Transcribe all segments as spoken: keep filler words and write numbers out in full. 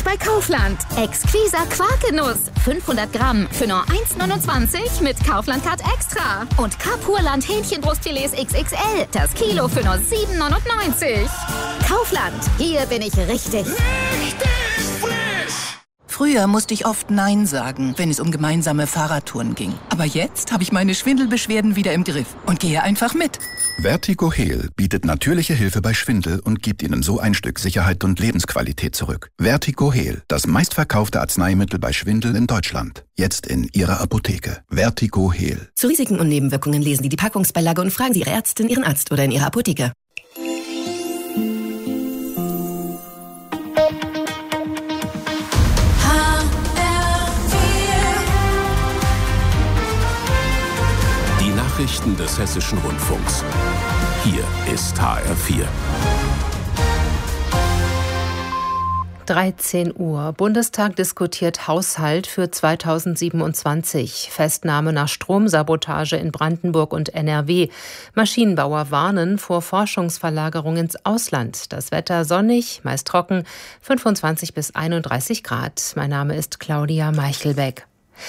bei Kaufland. Exquiser Quarkenuss. fünfhundert Gramm für nur eins neunundzwanzig mit Kaufland Card Extra. Und Kapurland Hähnchenbrustfilets X X L. Das Kilo für nur sieben neunundneunzig. Kaufland. Hier bin ich richtig. Richtig frisch! Früher musste ich oft Nein sagen, wenn es um gemeinsame Fahrradtouren ging. Aber jetzt habe ich meine Schwindelbeschwerden wieder im Griff und gehe einfach mit. Vertigo Heal bietet natürliche Hilfe bei Schwindel und gibt Ihnen so ein Stück Sicherheit und Lebensqualität zurück. Vertigo Heal, das meistverkaufte Arzneimittel bei Schwindel in Deutschland. Jetzt in Ihrer Apotheke. Vertigo Heal. Zu Risiken und Nebenwirkungen lesen Sie die Packungsbeilage und fragen Sie Ihre Ärztin, Ihren Arzt oder in Ihrer Apotheke. Nachrichten des Hessischen Rundfunks. Hier ist H R vier. dreizehn Uhr. Bundestag diskutiert Haushalt für zweitausendsiebenundzwanzig. Festnahme nach Stromsabotage in Brandenburg und N R W. Maschinenbauer warnen vor Forschungsverlagerung ins Ausland. Das Wetter sonnig, meist trocken, fünfundzwanzig bis einunddreißig Grad. Mein Name ist Claudia Meichelbeck.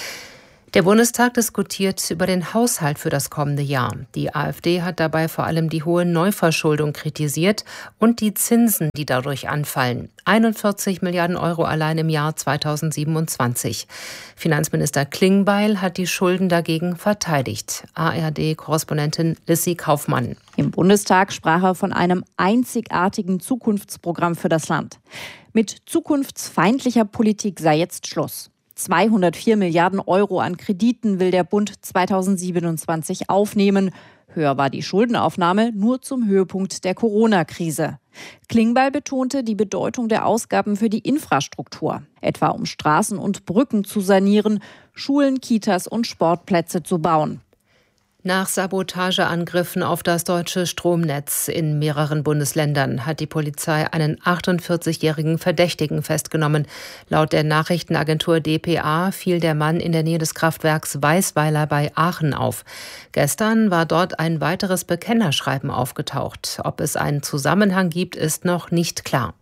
Der Bundestag diskutiert über den Haushalt für das kommende Jahr. Die AfD hat dabei vor allem die hohe Neuverschuldung kritisiert und die Zinsen, die dadurch anfallen. einundvierzig Milliarden Euro allein im Jahr zweitausendsiebenundzwanzig. Finanzminister Klingbeil hat die Schulden dagegen verteidigt. A R D-Korrespondentin Lissy Kaufmann. Im Bundestag sprach er von einem einzigartigen Zukunftsprogramm für das Land. Mit zukunftsfeindlicher Politik sei jetzt Schluss. zweihundertvier Milliarden Euro an Krediten will der Bund zweitausendsiebenundzwanzig aufnehmen. Höher war die Schuldenaufnahme nur zum Höhepunkt der Corona-Krise. Klingbeil betonte die Bedeutung der Ausgaben für die Infrastruktur, etwa um Straßen und Brücken zu sanieren, Schulen, Kitas und Sportplätze zu bauen. Nach Sabotageangriffen auf das deutsche Stromnetz in mehreren Bundesländern hat die Polizei einen achtundvierzigjährigen Verdächtigen festgenommen. Laut der Nachrichtenagentur D P A fiel der Mann in der Nähe des Kraftwerks Weißweiler bei Aachen auf. Gestern war dort ein weiteres Bekennerschreiben aufgetaucht. Ob es einen Zusammenhang gibt, ist noch nicht klar.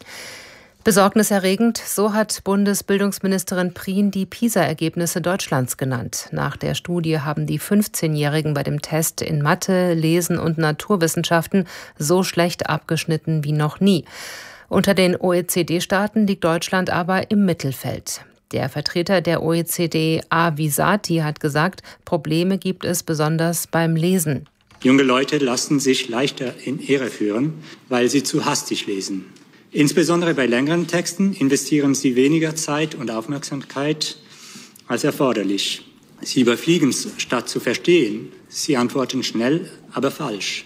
Besorgniserregend, so hat Bundesbildungsministerin Prien die PISA-Ergebnisse Deutschlands genannt. Nach der Studie haben die fünfzehnjährigen bei dem Test in Mathe, Lesen und Naturwissenschaften so schlecht abgeschnitten wie noch nie. Unter den O E C D-Staaten liegt Deutschland aber im Mittelfeld. Der Vertreter der O E C D, A. Visati, hat gesagt, Probleme gibt es besonders beim Lesen. Junge Leute lassen sich leichter in Irre führen, weil sie zu hastig lesen. Insbesondere bei längeren Texten investieren sie weniger Zeit und Aufmerksamkeit als erforderlich. Sie überfliegen es, statt zu verstehen. Sie antworten schnell, aber falsch.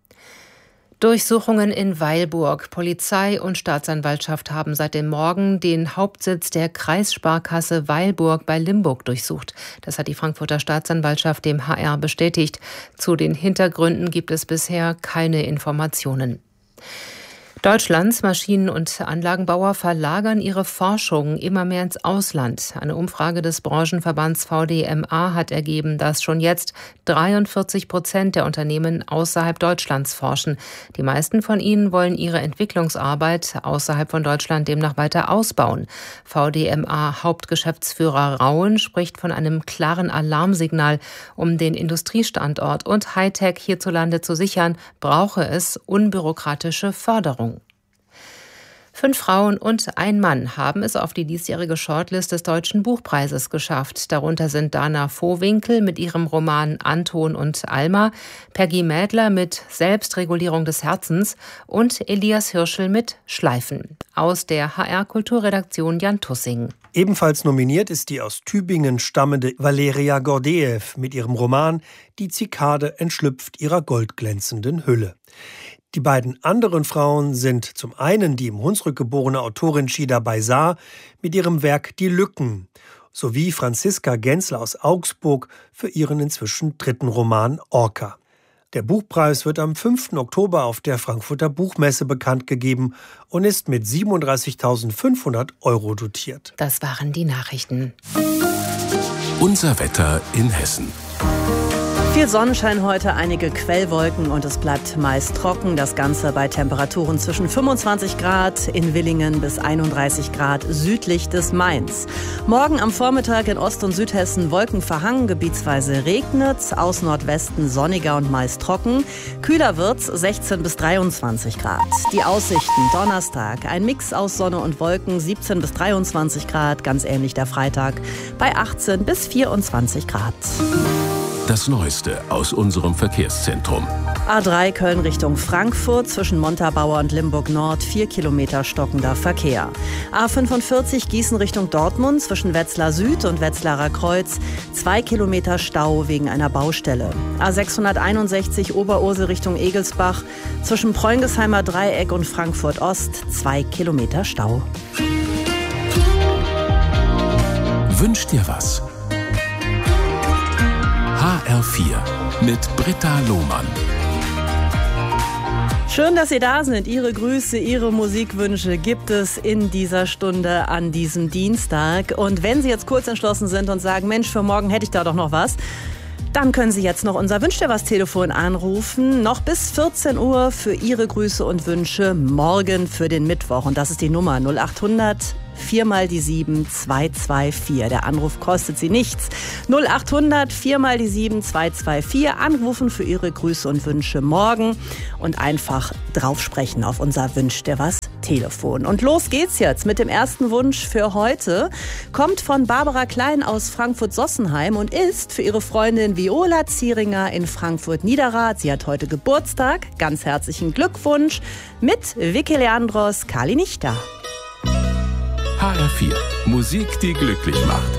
Durchsuchungen in Weilburg. Polizei und Staatsanwaltschaft haben seit dem Morgen den Hauptsitz der Kreissparkasse Weilburg bei Limburg durchsucht. Das hat die Frankfurter Staatsanwaltschaft dem H R bestätigt. Zu den Hintergründen gibt es bisher keine Informationen. Deutschlands Maschinen- und Anlagenbauer verlagern ihre Forschung immer mehr ins Ausland. Eine Umfrage des Branchenverbands V D M A hat ergeben, dass schon jetzt dreiundvierzig Prozent der Unternehmen außerhalb Deutschlands forschen. Die meisten von ihnen wollen ihre Entwicklungsarbeit außerhalb von Deutschland demnach weiter ausbauen. V D M A-Hauptgeschäftsführer Rauen spricht von einem klaren Alarmsignal. Um den Industriestandort und Hightech hierzulande zu sichern, brauche es unbürokratische Förderung. Fünf Frauen und ein Mann haben es auf die diesjährige Shortlist des Deutschen Buchpreises geschafft. Darunter sind Dana Vohwinkel mit ihrem Roman Anton und Alma, Peggy Mädler mit Selbstregulierung des Herzens und Elias Hirschel mit Schleifen. Aus der H R-Kulturredaktion Jan Tussing. Ebenfalls nominiert ist die aus Tübingen stammende Valeria Gordeev mit ihrem Roman Die Zikade entschlüpft ihrer goldglänzenden Hülle. Die beiden anderen Frauen sind zum einen die im Hunsrück geborene Autorin Shida Baisar mit ihrem Werk Die Lücken sowie Franziska Gensler aus Augsburg für ihren inzwischen dritten Roman Orca. Der Buchpreis wird am fünften Oktober auf der Frankfurter Buchmesse bekannt gegeben und ist mit siebenunddreißigtausendfünfhundert Euro dotiert. Das waren die Nachrichten. Unser Wetter in Hessen. Viel Sonnenschein heute, einige Quellwolken und es bleibt meist trocken. Das Ganze bei Temperaturen zwischen fünfundzwanzig Grad in Villingen bis einunddreißig Grad südlich des Mains. Morgen am Vormittag in Ost- und Südhessen Wolken verhangen, gebietsweise regnet, aus Nordwesten sonniger und meist trocken. Kühler wird's, sechzehn bis dreiundzwanzig Grad. Die Aussichten Donnerstag, ein Mix aus Sonne und Wolken, siebzehn bis dreiundzwanzig Grad, ganz ähnlich der Freitag, bei achtzehn bis vierundzwanzig Grad. Das Neueste aus unserem Verkehrszentrum. A drei Köln Richtung Frankfurt, zwischen Montabaur und Limburg Nord, vier Kilometer stockender Verkehr. A fünfundvierzig Gießen Richtung Dortmund, zwischen Wetzlar Süd und Wetzlarer Kreuz, zwei Kilometer Stau wegen einer Baustelle. A sechshunderteinundsechzig Oberursel Richtung Egelsbach, zwischen Preungheimer Dreieck und Frankfurt Ost, zwei Kilometer Stau. Wünsch dir was? H R vier mit Britta Lohmann. Schön, dass Sie da sind. Ihre Grüße, Ihre Musikwünsche gibt es in dieser Stunde an diesem Dienstag. Und wenn Sie jetzt kurz entschlossen sind und sagen, Mensch, für morgen hätte ich da doch noch was, dann können Sie jetzt noch unser Wünsch dir was Telefon anrufen. Noch bis vierzehn Uhr für Ihre Grüße und Wünsche morgen für den Mittwoch. Und das ist die Nummer null acht hundert vier mal die sieben zwei zwei vier. Der Anruf kostet Sie nichts. null acht hundert vier mal die sieben zwei zwei vier. Anrufen für Ihre Grüße und Wünsche morgen und einfach drauf sprechen auf unser Wünsch dir was Telefon. Und los geht's jetzt mit dem ersten Wunsch für heute. Kommt von Barbara Klein aus Frankfurt-Sossenheim und ist für ihre Freundin Viola Zieringer in Frankfurt-Niederrad. Sie hat heute Geburtstag. Ganz herzlichen Glückwunsch mit Vicky Leandros, Kali Nichter. H R vier. Musik, die glücklich macht.